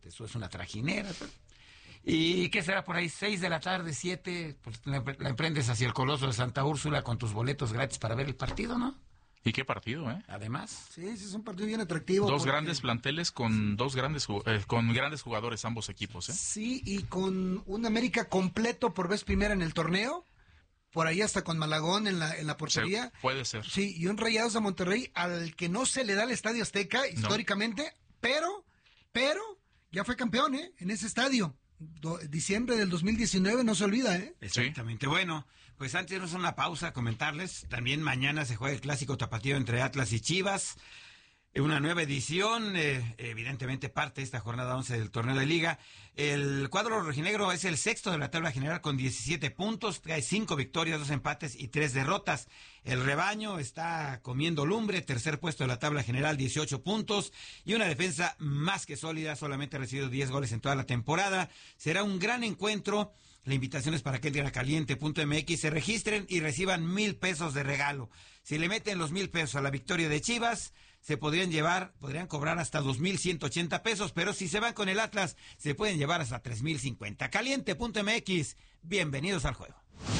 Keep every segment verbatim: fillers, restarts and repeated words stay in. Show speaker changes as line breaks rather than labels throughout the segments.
eso es una trajinera. ¿Y qué será por ahí? Seis de la tarde, siete, pues la, la emprendes hacia el Coloso de Santa Úrsula con tus boletos gratis para ver el partido, ¿no?
¿Y qué partido, eh?
Además.
Sí, sí, es un partido bien atractivo.
Dos
porque...
grandes planteles con dos grandes eh, con grandes jugadores ambos equipos, ¿eh?
Sí, y con un América completo por vez primera en el torneo. Por ahí hasta con Malagón en la en la portería.
Sí, puede ser.
Sí, y un Rayados de Monterrey al que no se le da el Estadio Azteca históricamente, no. pero, pero, ya fue campeón, ¿eh? En ese estadio. Do, diciembre del dos mil diecinueve, no se olvida, ¿eh?
Exactamente. Sí. Bueno, pues antes de irnos a una pausa, comentarles, también mañana se juega el clásico tapatío entre Atlas y Chivas. Una nueva edición, eh, evidentemente parte de esta jornada once del torneo de liga. El cuadro rojinegro es el sexto de la tabla general con diecisiete puntos, trae cinco victorias, dos empates y tres derrotas. El rebaño está comiendo lumbre, tercer puesto de la tabla general, dieciocho puntos y una defensa más que sólida, solamente ha recibido diez goles en toda la temporada. Será un gran encuentro. La invitación es para que entren a caliente punto m x, se registren y reciban mil pesos de regalo. Si le meten los mil pesos a la victoria de Chivas, se podrían llevar, podrían cobrar hasta dos mil ciento ochenta pesos, pero si se van con el Atlas, se pueden llevar hasta tres mil cincuenta. caliente punto m x, bienvenidos al juego.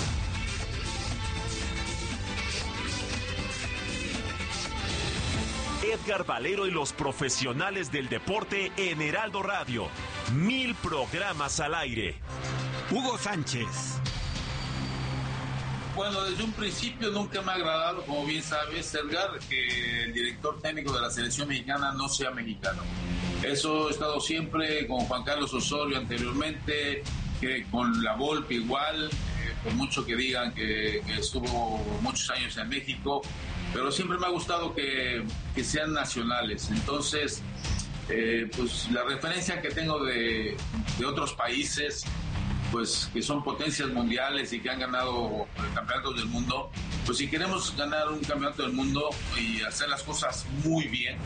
Edgar Valero y los profesionales del deporte en Heraldo Radio. Mil programas al aire.
Hugo Sánchez.
Bueno, desde un principio nunca me ha agradado, como bien sabes, Edgar, que el director técnico de la selección mexicana no sea mexicano. Eso he estado siempre con Juan Carlos Osorio anteriormente, que con la Volpe igual, eh, por mucho que digan que, que estuvo muchos años en México, pero siempre me ha gustado que, que sean nacionales. Entonces, eh, pues la referencia que tengo de, de otros países, pues que son potencias mundiales y que han ganado campeonatos del mundo, pues si queremos ganar un campeonato del mundo y hacer las cosas muy bien.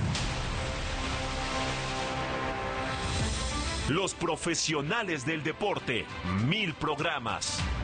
Los profesionales del deporte, mil programas.